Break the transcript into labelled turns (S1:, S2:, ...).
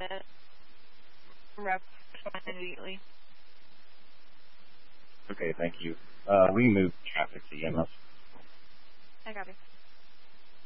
S1: rep immediately.
S2: Okay, thank you. We moved traffic to EMS.
S1: I copy.